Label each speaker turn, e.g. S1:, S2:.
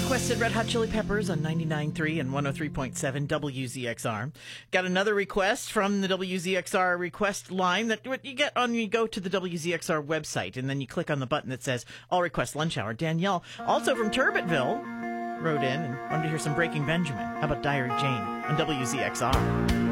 S1: requested Red Hot Chili Peppers on 99.3 and 103.7 WZXR. Got another request from the WZXR request line that what you get on you go to the WZXR website and then you click on the button that says All Request Lunch Hour. Danielle, also from Turbotville, wrote in and wanted to hear some Breaking Benjamin. How about Diary Jane on WZXR?